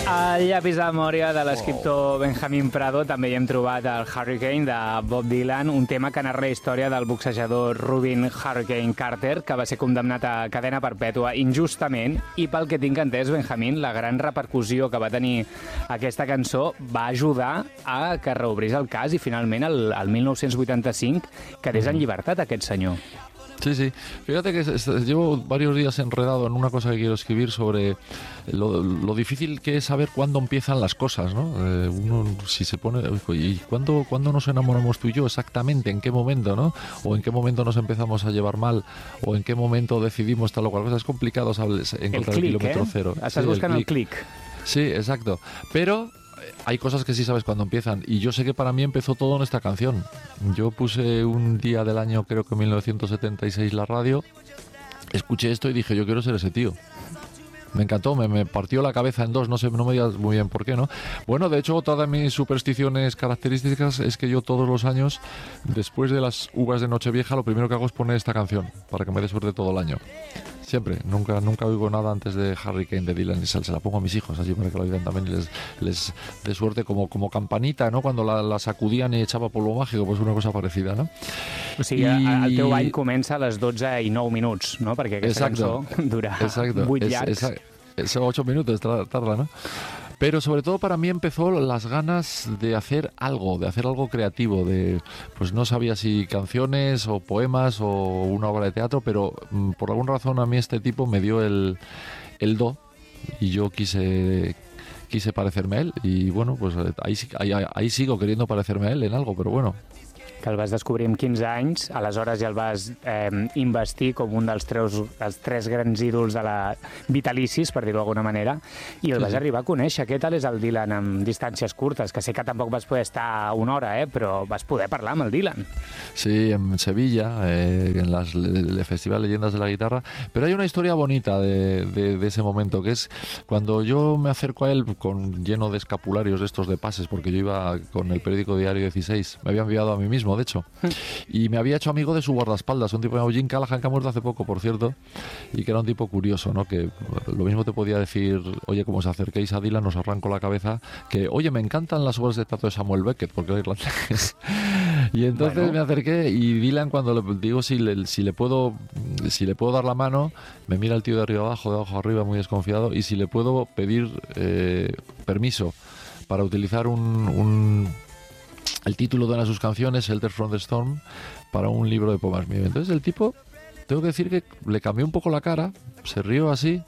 Al llapis de memòria de l'escriptor Benjamin Prado també hi hem trobat el Hurricane de Bob Dylan, un tema que narra la història del boxejador Rubin Hurricane Carter, que va ser condemnat a cadena perpètua injustament, i pel que tinc entès, Benjamin, la gran repercussió que va tenir aquesta cançó va ajudar a que reobrís el cas i finalment el 1985 quedés en llibertat aquest senyor. Sí, sí. Fíjate que llevo varios días enredado en una cosa que quiero escribir sobre lo difícil que es saber cuándo empiezan las cosas, ¿no? Uno si se pone... ¿Y cuándo nos enamoramos tú y yo? Exactamente, ¿en qué momento, no? O en qué momento nos empezamos a llevar mal, o en qué momento decidimos tal o cual cosa. Es complicado, ¿sabes? Encontrar el kilómetro cero. Estás buscando el clic. Sí, exacto. Pero... hay cosas que sí sabes cuándo empiezan, y yo sé que para mí empezó todo en esta canción. Yo puse un día del año, creo que 1976, la radio, escuché esto y dije, yo quiero ser ese tío. Me encantó, me partió la cabeza en dos, no sé, no me digas muy bien por qué, ¿no? Bueno, de hecho, otra de mis supersticiones características es que yo todos los años, después de las uvas de Nochevieja, lo primero que hago es poner esta canción, para que me dé suerte todo el año. Siempre, nunca oigo nada antes de Hurricane de Dylan, y se la pongo a mis hijos, así para que lo oigan también y les dé suerte como campanita, ¿no? Cuando la sacudían y echaba polvo mágico, pues una cosa parecida, ¿no? O sigui, el teu any comença a les 12:09, no? Perquè aquesta cançó dura 8 llargs. Son 8 minutos, tarda, ¿no? Pero sobre todo para mí empezó las ganas de hacer algo creativo, pues no sabía si canciones o poemas o una obra de teatro, pero por alguna razón a mí este tipo me dio el do y yo quise parecerme a él, y bueno, pues ahí sigo queriendo parecerme a él en algo, pero bueno. Que el vas descobrir amb 15 anys, aleshores ja el vas investir com un dels tres grans ídols de la vitalicis, per dir-ho d'alguna manera, i el vas arribar a conèixer. Què tal és el Dylan amb distàncies curtes? Que sé que tampoc vas poder estar una hora, però vas poder parlar amb el Dylan. Sí, en Sevilla, en el Festival Leyendas de la Guitarra, pero hay una historia bonita de ese momento, que es cuando yo me acerco a él lleno de escapularios estos de pases, porque yo iba con el periódico Diario 16, me había enviado a mí mismo, de hecho, y me había hecho amigo de su guardaespaldas, un tipo llamado Jim Callahan, que ha muerto hace poco, por cierto, y que era un tipo curioso, ¿no? Que lo mismo te podía decir, oye, como os acerquéis a Dylan, os arranco la cabeza, que, oye, me encantan las obras de teatro de Samuel Beckett, porque era irlandés. Y entonces me acerqué, y Dylan, cuando le digo si le puedo dar la mano, me mira el tío de arriba abajo, de abajo arriba, muy desconfiado, y si le puedo pedir permiso para utilizar el título de una de sus canciones, Shelter from the Storm, para un libro de poemas mío. Entonces el tipo, tengo que decir que le cambió un poco la cara, se rió así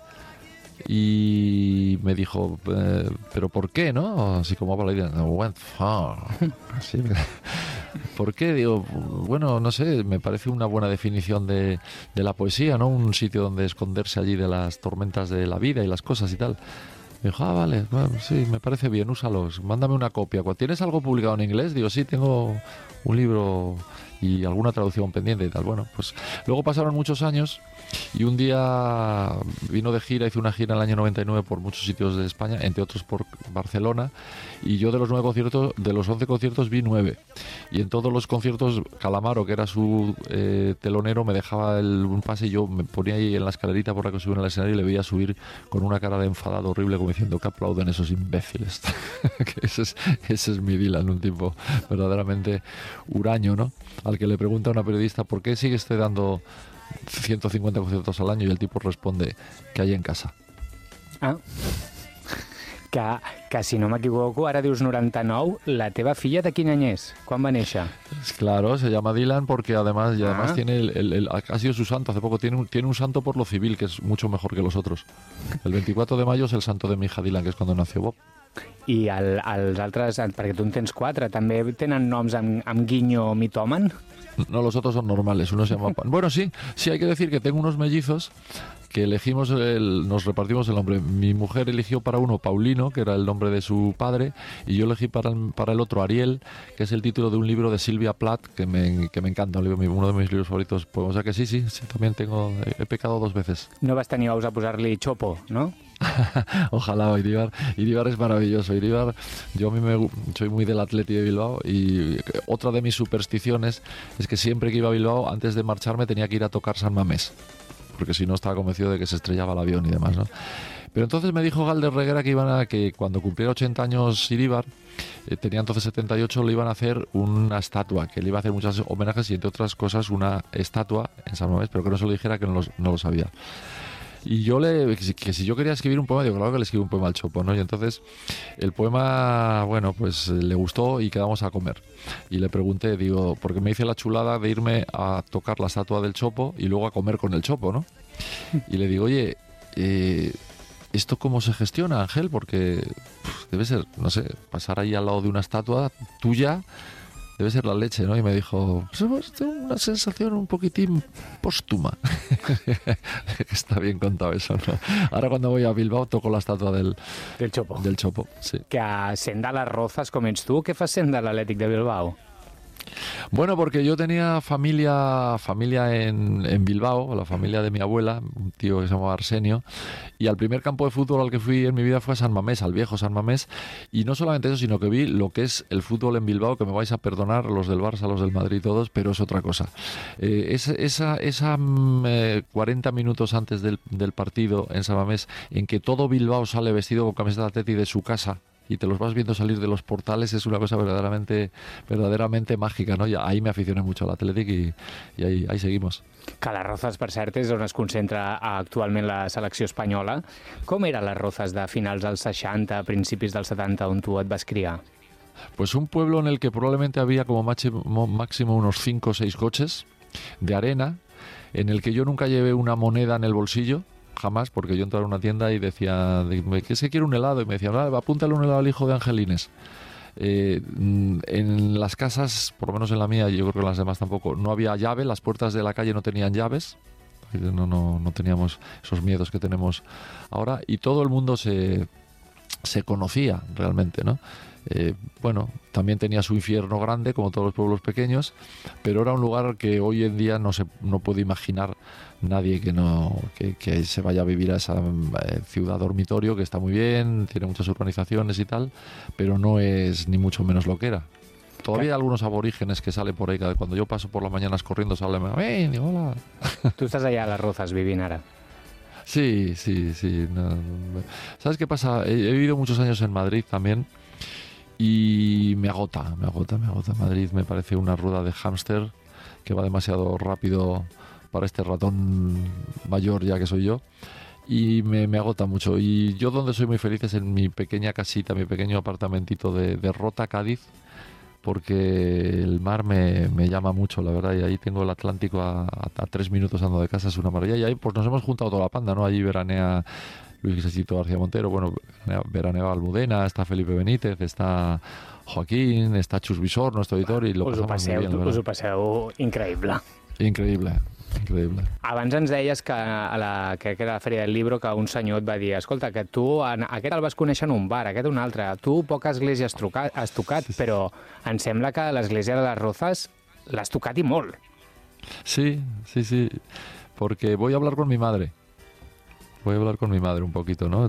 y me dijo, ¿pero por qué, no? Así como habla la idea, went far. Así, ¿por qué? Digo, bueno, no sé, me parece una buena definición de la poesía, ¿no? Un sitio donde esconderse allí de las tormentas de la vida y las cosas y tal. Me dijo, vale, bueno, sí, me parece bien, úsalos, mándame una copia. ¿Tienes algo publicado en inglés? Digo, sí, tengo un libro y alguna traducción pendiente y tal. Bueno, pues luego pasaron muchos años y un día vino de gira, hizo una gira en el año 99 por muchos sitios de España, entre otros por Barcelona, y yo de los 11 conciertos vi 9. Y en todos los conciertos Calamaro, que era su telonero, me dejaba un pase y yo me ponía ahí en la escalerita por la que subía al escenario y le veía subir con una cara de enfadado horrible, como diciendo que aplauden esos imbéciles. Que ese es mi Dylan, un tipo verdaderamente huraño, ¿no? Al que le pregunta a una periodista, ¿por qué sigues dando 150 conciertos al año? Y el tipo responde, que hay en casa. Ah, que si no m'equivoco, ara dius 99, la teva filla de quin any és? Quan va néixer? Claro, se llama Dylan porque además tiene ha sido su santo hace poco, tiene un santo por lo civil, que es mucho mejor que los otros. El 24 de mayo es el santo de mi hija Dylan, que es cuando nació Bob. I els altres, perquè tu en tens 4, també tenen noms amb guiño mitòman? No, los otros son normales, uno se llama... Bueno, sí, hay que decir que tengo unos mellizos que elegimos, nos repartimos el nombre. Mi mujer eligió para uno Paulino, que era el nombre de su padre, y yo elegí para el otro Ariel, que es el título de un libro de Sylvia Plath que me encanta, uno de mis libros favoritos. Pues, o sea que sí, también he pecado 2 veces. No vas tenir ous a posar-li Chopo, no? Ojalá, Iribar es maravilloso. Iribar, yo soy muy del Atleti de Bilbao, y otra de mis supersticiones es que siempre que iba a Bilbao, antes de marcharme tenía que ir a tocar San Mamés, porque si no estaba convencido de que se estrellaba el avión y demás, ¿no? Pero entonces me dijo Galder Reguera que cuando cumpliera 80 años Iríbar, tenía entonces 78, le iban a hacer una estatua, que le iba a hacer muchos homenajes y entre otras cosas una estatua en San Mamés, pero que no se lo dijera, que no lo sabía. Y yo que si yo quería escribir un poema, digo, claro que le escribí un poema al Chopo, ¿no? Y entonces el poema, bueno, pues le gustó y quedamos a comer. Y le pregunté, digo, porque me hice la chulada de irme a tocar la estatua del Chopo y luego a comer con el Chopo, ¿no? Y le digo, oye, ¿esto cómo se gestiona, Ángel? Porque debe ser, no sé, pasar ahí al lado de una estatua tuya debe ser la leche, ¿no? Y me dijo, pues tengo una sensación un poquitín póstuma. Está bien contado eso, ¿no? Ahora cuando voy a Bilbao toco la estatua del Chopo. Del Chopo, sí. Que sent de les Rozas com ets tu, què fas sent de l'Atlètic de Bilbao? Bueno, porque yo tenía familia en Bilbao, la familia de mi abuela, un tío que se llamaba Arsenio, y al primer campo de fútbol al que fui en mi vida fue a San Mamés, al viejo San Mamés, y no solamente eso, sino que vi lo que es el fútbol en Bilbao, que me vais a perdonar los del Barça, los del Madrid, todos, pero es otra cosa. 40 minutos antes del partido en San Mamés, en que todo Bilbao sale vestido con camiseta de Atleti de su casa, y te los vas viendo salir de los portales, es una cosa verdaderamente mágica, ¿no? Y ahí me aficioné mucho al Athletic y ahí seguimos. Que les Rozas, per cert, és on es concentra actualment la selecció espanyola. Com eren les Rozas de finals dels 60, principis dels 70, on tu et vas criar? Pues un pueblo en el que probablemente había como máximo unos 5 o 6 coches de arena, en el que yo nunca llevé una moneda en el bolsillo, jamás, porque yo entraba a una tienda y decía, ¿qué se quiere un helado? Y me decían, apúntale un helado al hijo de Angelines. En las casas, por lo menos en la mía, y yo creo que en las demás tampoco, no había llave, las puertas de la calle no tenían llaves, no teníamos esos miedos que tenemos ahora, y todo el mundo se conocía realmente, ¿no? Bueno, también tenía su infierno grande, como todos los pueblos pequeños, pero era un lugar que hoy en día no puede imaginar nadie que se vaya a vivir a esa ciudad dormitorio, que está muy bien, tiene muchas urbanizaciones y tal, pero no es ni mucho menos lo que era. Todavía hay algunos aborígenes que salen por ahí, cuando yo paso por las mañanas corriendo salen, ¡ven, hola! Tu estàs allà a les Rozas vivint ara. Sí. No. ¿Sabes qué pasa? He vivido muchos años en Madrid también y me agota. Madrid me parece una rueda de hámster que va demasiado rápido para este ratón mayor ya que soy yo, y me agota mucho. Y yo donde soy muy feliz es en mi pequeña casita, mi pequeño apartamentito de Rota, Cádiz, porque el mar me llama mucho, la verdad, y ahí tengo el Atlántico a 3 minutos andando de casa, es una maravilla. Y ahí pues nos hemos juntado toda la panda, ¿no? Allí veranea Luis Cecito García Montero, bueno, veranea Almudena, está Felipe Benítez, está Joaquín, está Chus Visor, nuestro editor, y lo pasamos muy bien. Us ho passeu increïble. Increïble. Abans ens deies que crec que era la Fèria del Libro, que un senyor et va dir, escolta, que tu aquest el vas conèixer en un bar, aquest un altre, tu poca església has tocat, però em sembla que l'església de les Rozas l'has tocat i molt. Sí, porque voy a hablar con mi madre un poquito, ¿no?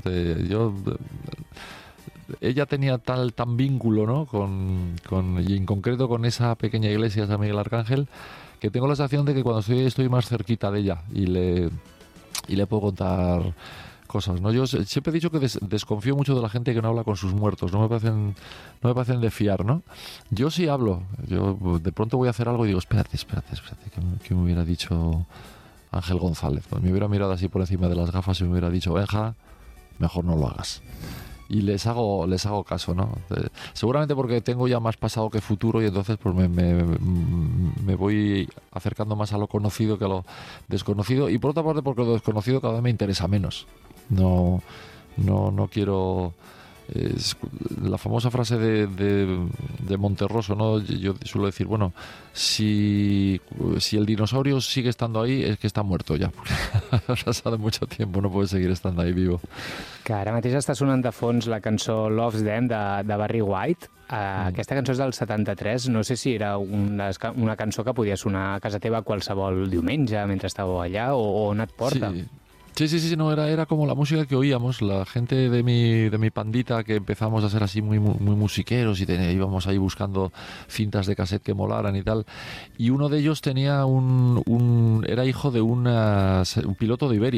Ella tenía tan vínculo, ¿no? Y en concreto con esa pequeña iglesia de San Miguel Arcángel, que tengo la sensación de que cuando estoy más cerquita de ella y le puedo contar cosas, ¿no? Yo siempre he dicho que desconfío mucho de la gente que no habla con sus muertos, no me parecen de fiar, ¿no? Yo sí hablo, yo de pronto voy a hacer algo y digo, espérate, ¿qué me hubiera dicho Ángel González? Pues me hubiera mirado así por encima de las gafas y me hubiera dicho, Benja, mejor no lo hagas. Y les hago caso, ¿no? Seguramente porque tengo ya más pasado que futuro, y entonces pues me voy acercando más a lo conocido que a lo desconocido, y por otra parte porque lo desconocido cada vez me interesa menos. No quiero... la famosa frase de Monterroso, ¿no? Yo suelo decir, bueno, si el dinosaurio sigue estando ahí es que está muerto ya, porque ha pasado mucho tiempo, no puede seguir estando ahí vivo. Que ara mateix està sonant de fons la cançó Love's Them de Barry White. Aquesta cançó és del 73, no sé si era una cançó que podia sonar a casa teva qualsevol diumenge mentre estàveu allà, o on et porta. Sí, no, era como la música que oíamos, la gente de mi pandita, que empezamos a ser así muy musiqueros y íbamos ahí buscando cintas de cassette que molaran y tal, y uno de ellos tenía era hijo de un piloto de Iberia,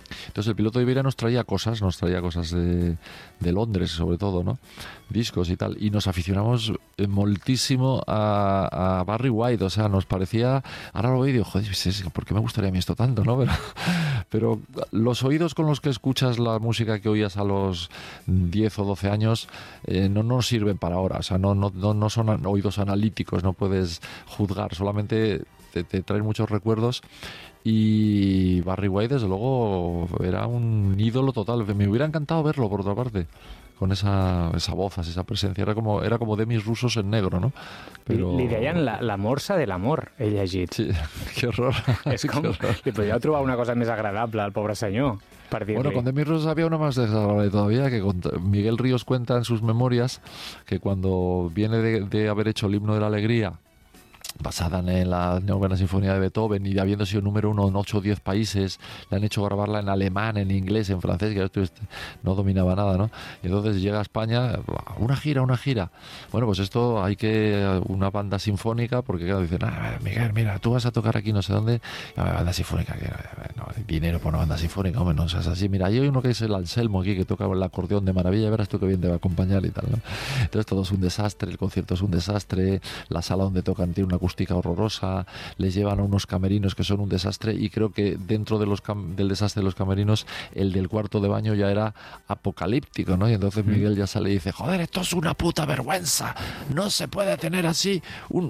Entonces el piloto de Iberia nos traía cosas de Londres sobre todo, ¿no? Discos y tal, y nos aficionamos moltísimo a Barry White, o sea, nos parecía, ahora lo veo y digo, joder, ¿por qué me gustaría a mí esto tanto, no? Pero los oídos con los que escuchas la música que oías a los 10 o 12 años no nos sirven para ahora, o sea, no son oídos analíticos, no puedes juzgar, solamente te traen muchos recuerdos. Y Barry White, desde luego, era un ídolo total. Me hubiera encantado verlo, por otra parte, con esa voz, esa presencia. Era como Demis Roussos en negro, ¿no? Però... Li deien la morsa de l'amor, he llegit. Sí, qué horror. És com... Li podríeu trobar una cosa més agradable al pobre senyor, per dir-li. Bueno, con Demis Roussos había una más desagradable todavía, que Miguel Ríos cuenta en sus memorias que cuando viene de haber hecho el himno de la alegría, basada en la novena sinfonía de Beethoven, y habiendo sido número 1 en 8 o 10 países, le han hecho grabarla en alemán, en inglés, en francés, que esto no dominaba nada, ¿no? Y entonces llega a España, una gira. Bueno, pues esto hay que una banda sinfónica, porque claro, dicen, Miguel, mira, tú vas a tocar aquí no sé dónde, banda sinfónica, que no hay dinero por una banda sinfónica, hombre, no seas así. Mira, hay uno que es el Anselmo aquí, que toca el acordeón de maravilla, verás tú que bien te va a acompañar y tal, ¿no? Entonces todo es un desastre, el concierto es un desastre, la sala donde tocan tiene una acústica horrorosa, les llevan a unos camerinos que son un desastre, y creo que dentro de del desastre de los camerinos, el del cuarto de baño ya era apocalíptico, ¿no? Y entonces Miguel ya sale y dice, joder, esto es una puta vergüenza, no se puede tener así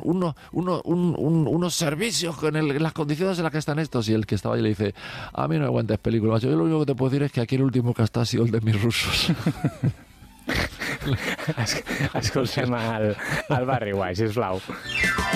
unos servicios en las condiciones en las que están estos. Y el que estaba ahí le dice, a mí no me aguantes películas, yo lo único que te puedo decir es que aquí el último que ha sido el de mis rusos. Escoltem el Barry White, sisplau.